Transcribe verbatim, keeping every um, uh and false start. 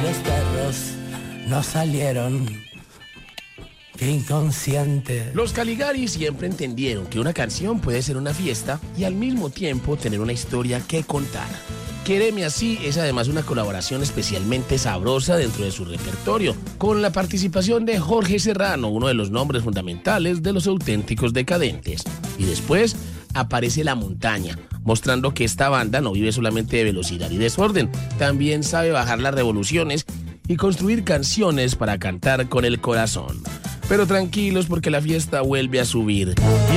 los perros no salieron. Qué inconsciente. Los Caligari siempre entendieron que una canción puede ser una fiesta y al mismo tiempo tener una historia que contar. Quéreme así es además una colaboración especialmente sabrosa dentro de su repertorio, con la participación de Jorge Serrano, uno de los nombres fundamentales de los Auténticos Decadentes. Y después aparece La Montaña, mostrando que esta banda no vive solamente de velocidad y desorden, también sabe bajar las revoluciones y construir canciones para cantar con el corazón. Pero tranquilos porque la fiesta vuelve a subir.